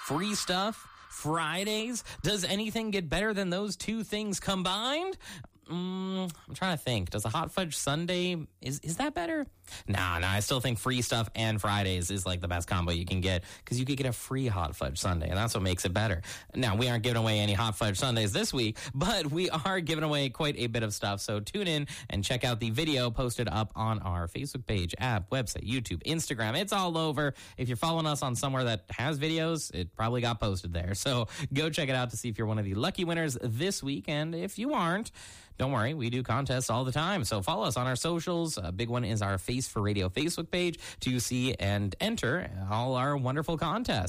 free stuff, Fridays. Does anything get better than those two things combined? I'm trying to think. Does a hot fudge sundae, is that better? Nah, I still think free stuff and Fridays is like the best combo you can get, because you could get a free hot fudge sundae, and that's what makes it better. Now, we aren't giving away any hot fudge sundaes this week, but we are giving away quite a bit of stuff. So tune in and check out the video posted up on our Facebook page, app, website, YouTube, Instagram. It's all over. If you're following us on somewhere that has videos, it probably got posted there. So go check it out to see if you're one of the lucky winners this week. And if you aren't, don't worry, we do contests all the time. So follow us on our socials. A big one is our Face for Radio Facebook page to see and enter all our wonderful contests.